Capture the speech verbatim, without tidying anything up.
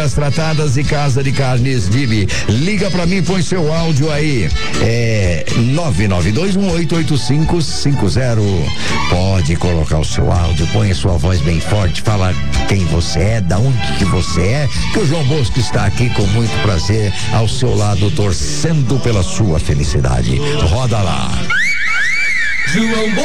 As Tratadas e Casa de Carnes Dib. Liga pra mim, põe seu áudio aí. É nove nove dois um oito oito cinco cinco zero. Pode colocar o seu áudio, põe a sua voz bem forte, fala quem você é, da onde que você é, que o João Bosco está aqui com muito prazer ao seu lado, torcendo pela sua felicidade. Roda lá. João